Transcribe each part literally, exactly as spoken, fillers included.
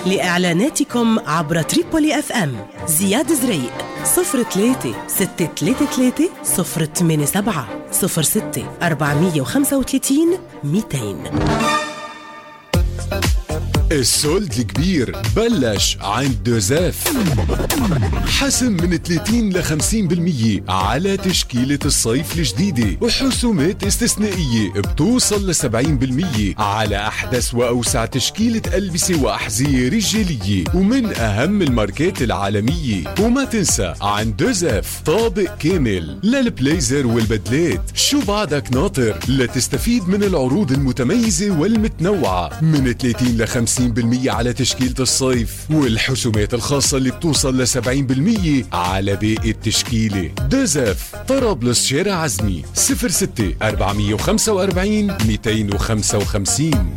لإعلاناتكم عبر تريبولي اف ام زياد زريق صفر ثلاثة ستة ثلاثة ثلاثة صفر ثمانية سبعة صفر ستة أربعمية وخمسة وثلاثين مئتين. السولد الكبير بلش عند دوزاف. حسم من ثلاثين إلى خمسين بالمية على تشكيلة الصيف الجديدة، وحسومات استثنائية بتوصل ل سبعين بالمية على أحدث وأوسع تشكيلة ألبسة وأحذية رجالية ومن أهم الماركات العالمية. وما تنسى عند دوزاف طابق كامل للبليزر والبدلات. شو بعدك ناطر لتستفيد من العروض المتميزة والمتنوعة من ثلاثين إلى خمسين بالمية على تشكيلة الصيف، والحسومات الخاصة اللي بتوصل ل سبعين بالمية على باقي التشكيلة. دوزاف طرابلس شارع عزمي صفر ستة أربعمية وخمسة وأربعين مئتين وخمسة وخمسين.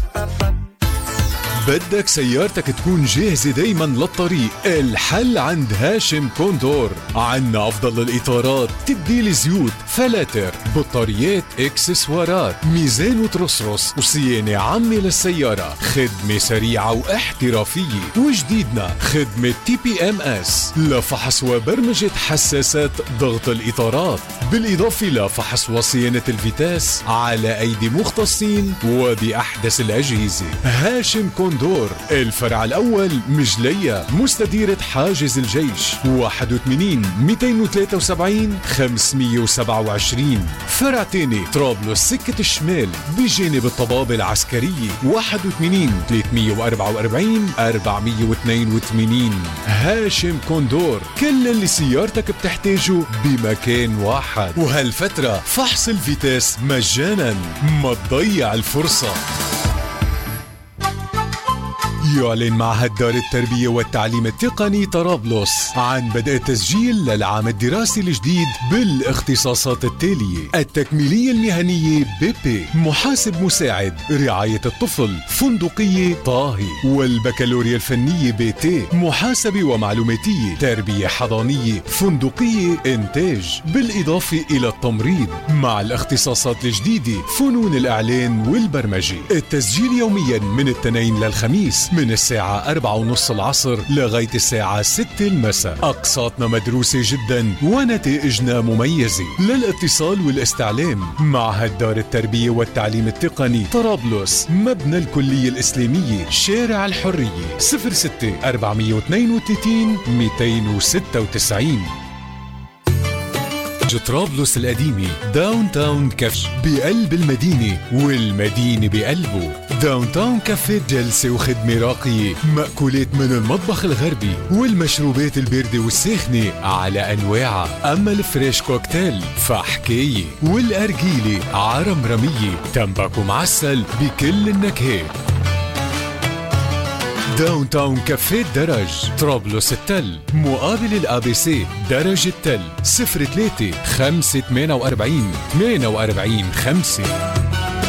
بدك سيارتك تكون جاهزة دايما للطريق؟ الحل عند هاشم كوندور. عنا أفضل الإطارات، تبديل زيوت، فلاتر، بطاريات، إكسسوارات، ميزان وترصرص، وصيانة عامة للسيارة. خدمة سريعة واحترافية. وجديدنا خدمة تي بي ام اس لفحص وبرمجة حساسات ضغط الإطارات، بالإضافة لفحص وصيانة الفيتاس على أيدي مختصين وبأحدث الأجهزة. هاشم كوندور دور الفرع الأول مجلية مستديرة حاجز الجيش واحد وثمانين مئتين وثلاثة وسبعين خمسمية وسبعة وعشرين. فرع تاني طرابلس سكة الشمال بجانب الطبابة العسكرية واحد وثمانين ثلاثمية وأربعة وأربعين أربعمية واثنين وثمانين. هاشم كوندور، كل اللي سيارتك بتحتاجه بمكان واحد. وهالفترة فحص الفيتاس مجانا، ما تضيع الفرصة. يعلن معهد دار التربية والتعليم التقني طرابلس عن بدء التسجيل للعام الدراسي الجديد بالاختصاصات التالية: التكميلية المهنية بي بي، محاسب مساعد، رعاية الطفل، فندقية طاهي، والبكالوريا الفنية بي تي، محاسبة ومعلوماتية، تربية حضانية، فندقية، إنتاج، بالإضافة إلى التمريض، مع الاختصاصات الجديدة فنون الإعلان والبرمجة. التسجيل يوميا من الاثنين للخميس من الساعة أربعة ونص العصر لغاية الساعة ستة المساء. أقساطنا مدروسة جدا ونتائجنا مميزة. للاتصال والاستعلام معهد دار التربية والتعليم التقني طرابلس، مبنى الكلية الإسلامية، شارع الحرية صفر ستة أربعمية واثنين وثلاثين مئتين وستة وتسعين. طرابلس القديمة داون تاون كافيه بقلب المدينة والمدينة بقلبه. داون تاون كافيه جلسة وخدمة راقية، مأكولات من المطبخ الغربي والمشروبات الباردة والساخنة على أنواعها. أما الفريش كوكتيل فحكاية، والأرجيلة عرمرمية، تمباكو معسل بكل النكهات. داون تاون كافيه درج طرابلس التل مقابل الأبي سي درج التل صفر ثلاثة خمسة ثمانية أربعين ثمانية أربعين خمسة.